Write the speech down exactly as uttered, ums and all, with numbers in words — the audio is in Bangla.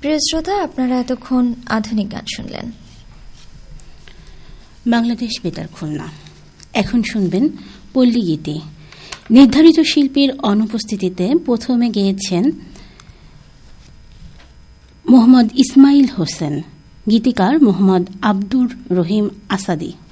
প্রিয় শ্রোতা, আপনারা এতক্ষণ আধুনিক গান শুনলেন বাংলাদেশ বেতার খুলনা। এখন শুনবেন পল্লী গীতি। নির্ধারিত শিল্পীর অনুপস্থিতিতে প্রথমে গেয়েছেন মোহাম্মদ ইসমাইল হোসেন, গীতিকার মোহাম্মদ আব্দুর রহিম আসাদি।